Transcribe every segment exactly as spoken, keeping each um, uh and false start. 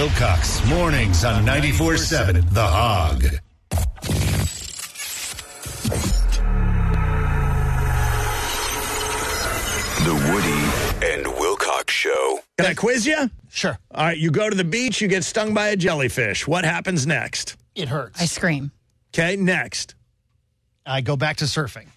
Wilcox, mornings on ninety-four seven The Hog. The Woody and Wilcox Show. Can I quiz you? Sure. All right, you go to the beach, you get stung by a jellyfish. What happens next? It hurts. I scream. Okay, next. I go back to surfing.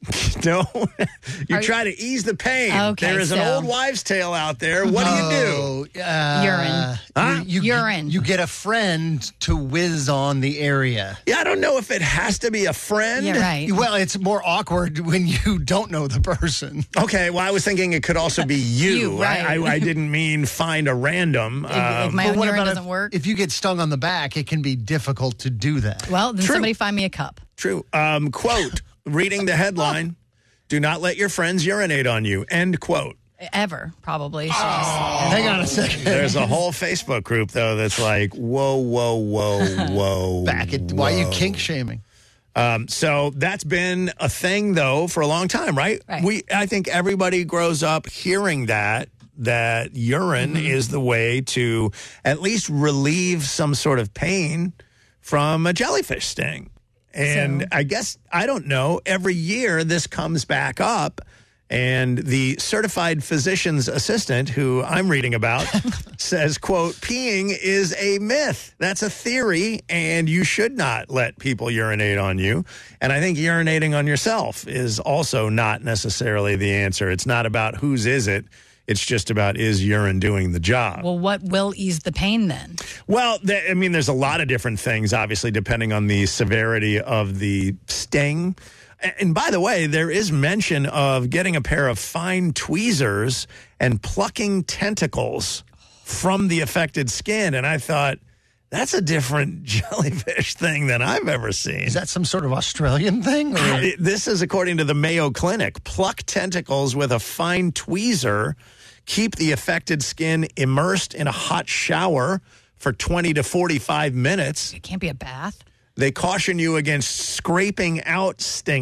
No, you Are try to ease the pain. Okay, there is an so- old wives' tale out there. What do you Oh, uh, Urine. Huh? You, you, Urine. You get a friend to whiz on the area. do? Yeah, I don't know if it has to be a friend. Yeah, right. Well, it's more awkward when you don't know the person. Okay, well, I was thinking it could also be you. You, right. I, I, I didn't mean find a random. If, if Um, my But own what urine about doesn't if, work, if you get stung on the back, it can be difficult to do that. well, then True. somebody find me a cup. true. Um, quote, reading the headline, do not let your friends urinate on you, end quote. Ever, probably. She's- Hang on a second. There's a whole Facebook group, though, that's like, whoa, whoa, whoa, whoa. Back at why are you whoa. kink shaming? Um, so that's been a thing, though, for a long time, right? Right. We, I think everybody grows up hearing that, that urine Mm-hmm. is the way to at least relieve some sort of pain from a jellyfish sting. And So- I guess, I don't know, every year this comes back up. And the certified physician's assistant, who I'm reading about, says, quote, peeing is a myth. That's a theory, and you should not let people urinate on you. And I think urinating on yourself is also not necessarily the answer. It's not about whose is it. It's just about is urine doing the job. well, what will ease the pain then? Well, th- I mean, there's a lot of different things, obviously, depending on the severity of the sting. A- And by the way, there is mention of getting a pair of fine tweezers and plucking tentacles from the affected skin. And I thought, that's a different jellyfish thing than I've ever seen. Is that some sort of Australian thing? Or? It- This is according to the Mayo Clinic. Pluck tentacles with a fine tweezer. Keep the affected skin immersed in a hot shower for twenty to forty-five minutes. It can't be a bath. They caution you against scraping out sting